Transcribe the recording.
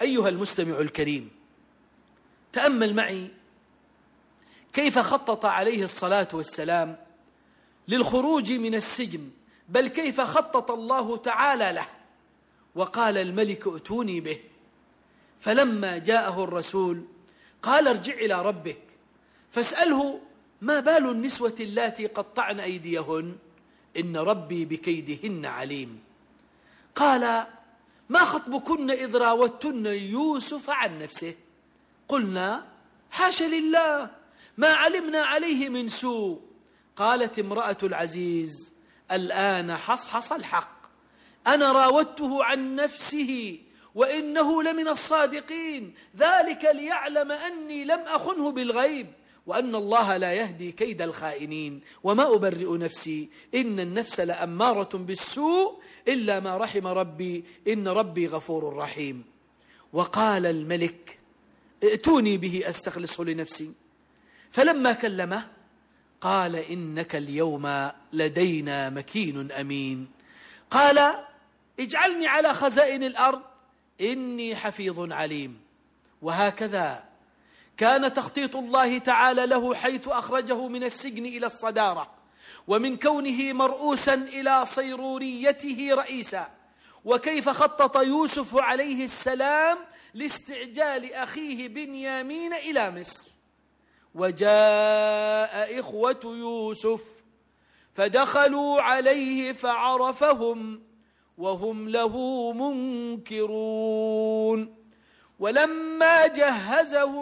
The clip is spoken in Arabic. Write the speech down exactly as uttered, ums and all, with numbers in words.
أيها المستمع الكريم، تأمل معي كيف خطط عليه الصلاة والسلام للخروج من السجن، بل كيف خطط الله تعالى له. وقال الملك ائتوني به، فلما جاءه الرسول قال ارجع إلى ربك فاسأله ما بال النسوة اللاتي قطعن أيديهن إن ربي بكيدهن عليم. قال ما خطبكن إذ راوتن يوسف عن نفسه؟ قلنا حاش لله ما علمنا عليه من سوء. قالت امرأة العزيز الآن حصحص الحق، أنا راودته عن نفسه وإنه لمن الصادقين، ذلك ليعلم أني لم أخنه بالغيب وأن الله لا يهدي كيد الخائنين وما أبرئ نفسي إن النفس لأمارة بالسوء إلا ما رحم ربي إن ربي غفور رحيم. وقال الملك ائتوني به أستخلصه لنفسي، فلما كلمه قال إنك اليوم لدينا مكين أمين. قال اجعلني على خزائن الأرض إني حفيظ عليم. وهكذا كان تخطيط الله تعالى له حيث أخرجه من السجن إلى الصدارة، ومن كونه مرؤوسا إلى صيروريته رئيسا. وكيف خطط يوسف عليه السلام لاستعجال أخيه بنيامين إلى مصر. وجاء إخوة يوسف فدخلوا عليه فعرفهم وهم له منكرون. ولما جهزهم